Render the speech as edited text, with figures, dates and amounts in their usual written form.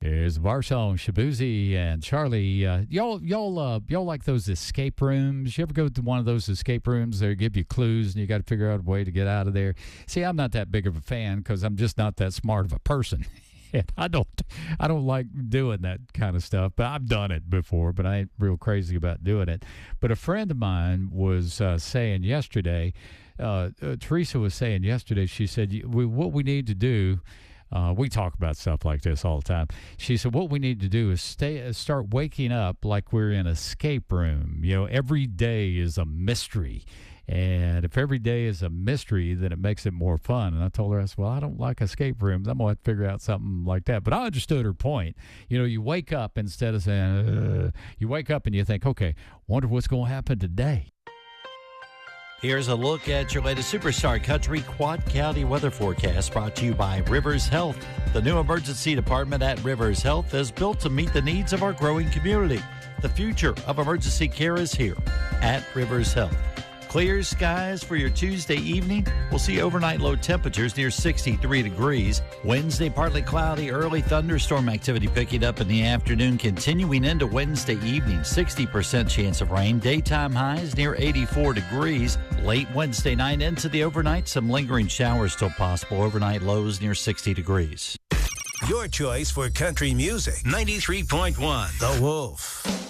Here's Bar Song, Shabuzi and Charlie. Y'all like those escape rooms? You ever go to one of those escape rooms? They give you clues and you got to figure out a way to get out of there. See, I'm not that big of a fan because I'm just not that smart of a person. I don't like doing that kind of stuff, but I've done it before, but I ain't real crazy about doing it. But a friend of mine was saying yesterday, Teresa was saying yesterday, she said, what we need to do, we talk about stuff like this all the time. She said, what we need to do is start waking up like we're in an escape room. You know, every day is a mystery. And if every day is a mystery, then it makes it more fun. And I told her, I said, well, I don't like escape rooms. I'm going to have to figure out something like that. But I understood her point. You know, you wake up instead of saying, you wake up and you think, okay, wonder what's going to happen today. Here's a look at your latest Superstar Country Quad County weather forecast brought to you by Rivers Health. The new emergency department at Rivers Health is built to meet the needs of our growing community. The future of emergency care is here at Rivers Health. Clear skies for your Tuesday evening. We'll see overnight low temperatures near 63 degrees. Wednesday, partly cloudy, early thunderstorm activity picking up in the afternoon, continuing into Wednesday evening. 60% chance of rain. Daytime highs near 84 degrees. Late Wednesday night into the overnight, some lingering showers still possible. Overnight lows near 60 degrees. Your choice for country music. 93.1 The Wolf.